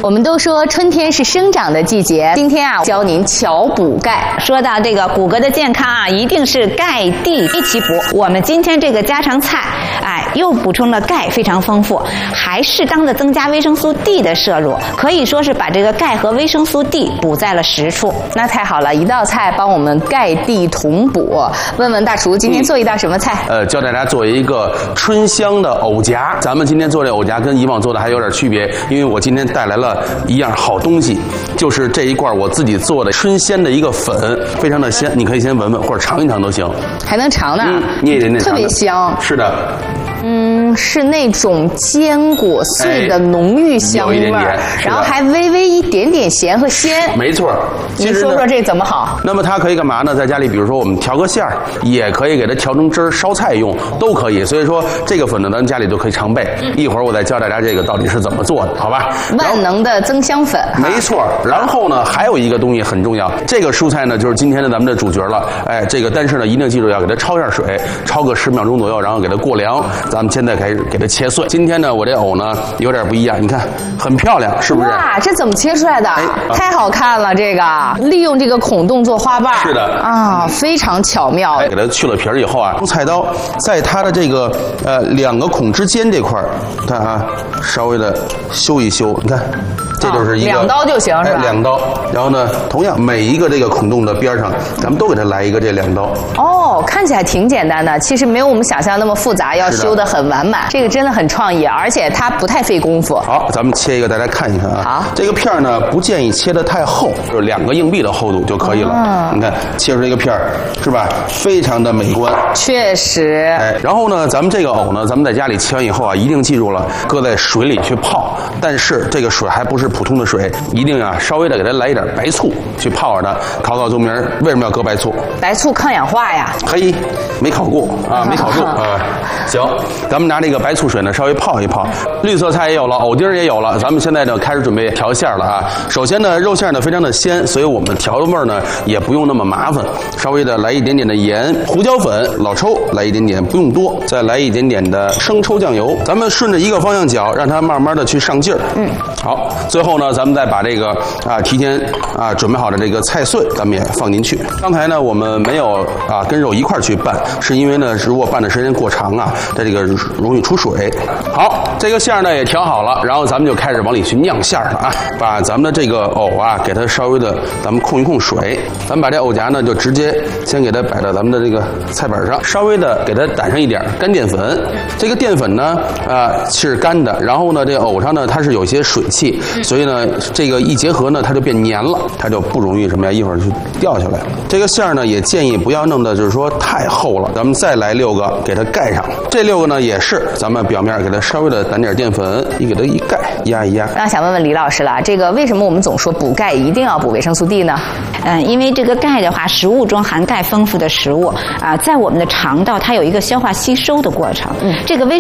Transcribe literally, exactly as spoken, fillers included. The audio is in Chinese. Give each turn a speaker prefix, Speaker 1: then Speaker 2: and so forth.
Speaker 1: 我们都说春天是生长的季节，今天啊，教您巧补钙。
Speaker 2: 说到这个骨骼的健康啊，一定是钙地一起补。我们今天这个家常菜，哎，又补充了钙，非常丰富，还适当的增加维生素 D 的摄入，可以说是把这个钙和维生素 D 补在了实处。
Speaker 1: 那太好了，一道菜帮我们钙地同补。问问大厨，今天做一道什么菜？
Speaker 3: 呃，教大家做一个春香的藕夹。咱们今天做这藕夹跟以往做的还有点区别，因为我今天带来了一样好东西，就是这一罐我自己做的春鲜的一个粉，非常的鲜，你可以先闻闻或者尝一尝都行。
Speaker 1: 还能尝呢？
Speaker 3: 嗯，捏一点点，
Speaker 1: 特别香。
Speaker 3: 是的。
Speaker 1: 嗯，是那种坚果碎的浓郁香味儿，
Speaker 3: 哎、
Speaker 1: 然后还微微一点点咸和鲜。
Speaker 3: 没错。
Speaker 1: 您说说这怎么好？
Speaker 3: 那么它可以干嘛呢？在家里，比如说我们调个馅儿，也可以给它调成汁儿烧菜用，都可以。所以说这个粉呢，咱家里都可以常备。嗯、一会儿我再教大家这个到底是怎么做的，好吧？
Speaker 1: 万能的增香粉。
Speaker 3: 没错。然后呢，还有一个东西很重要，这个蔬菜呢就是今天的咱们的主角了。哎，这个但是呢，一定记住要给它焯一下水，焯个十秒钟左右，然后给它过凉。咱们现在开始给它切碎。今天呢，我这藕呢有点不一样，你看很漂亮，是不是？
Speaker 1: 哇，这怎么切出来的？哎啊、太好看了，这个利用这个孔洞做花瓣。
Speaker 3: 是的
Speaker 1: 啊，非常巧妙。
Speaker 3: 哎，给它去了皮儿以后啊，用菜刀在它的这个呃两个孔之间这块儿，看啊，稍微的修一修，你看。这就是一个、
Speaker 1: 啊、两刀就行是吧？
Speaker 3: 哎，两刀。然后呢，同样每一个这个孔洞的边上，咱们都给它来一个这两刀。
Speaker 1: 哦，看起来挺简单的，其实没有我们想象那么复杂，要修得很完满。这个真的很创意，而且它不太费功夫。
Speaker 3: 好，咱们切一个，大家看一看啊。
Speaker 1: 好，
Speaker 3: 这个片儿呢不建议切得太厚，就是两个硬币的厚度就可以了。嗯，你看切出一个片儿，是吧？非常的美观。
Speaker 1: 确实。
Speaker 3: 哎，然后呢，咱们这个藕呢，咱们在家里切完以后啊，一定记住了，搁在水里去泡。但是这个水还不是普通的水，一定啊稍微的给它来一点白醋去泡着它。考考宗明，为什么要搁白醋？
Speaker 1: 白醋抗氧化呀。
Speaker 3: 嘿，没考过啊，没考住啊。行，咱们拿这个白醋水呢稍微泡一泡。绿色菜也有了，藕丁也有了，咱们现在呢开始准备调馅了啊。首先呢，肉馅呢非常的鲜，所以我们调的味儿呢也不用那么麻烦，稍微的来一点点的盐、胡椒粉、老抽来一点点，不用多，再来一点点的生抽酱油。咱们顺着一个方向搅，让它慢慢的去上劲儿。嗯，好，最后呢，咱们再把这个啊提前啊准备好的这个菜碎，咱们也放进去。刚才呢，我们没有啊跟肉一块儿去拌，是因为呢，如果拌的时间过长啊，它这个容易出水。好，这个馅儿呢也调好了，然后咱们就开始往里去酿馅儿了啊。把咱们的这个藕啊，给它稍微的，咱们控一控水。咱们把这藕夹呢，就直接先给它摆到咱们的这个菜板上，稍微的给它掸上一点干淀粉。这个淀粉呢，啊是干的，然后呢，这藕上呢它是有些水汽，所以呢，这个一结合呢，它就变黏了，它就不容易什么呀，一会儿就掉下来。这个馅儿呢，也建议不要弄的就是说太厚了。咱们再来六个，给它盖上。这六个呢，也是咱们表面给它稍微的掸点淀粉，一给它一盖，压一压。
Speaker 1: 那想问问李老师了，这个为什么我们总说补钙一定要补维生素 D 呢？
Speaker 2: 嗯，因为这个钙的话，食物中含钙丰富的食物啊，在我们的肠道它有一个消化吸收的过程。嗯，这个维生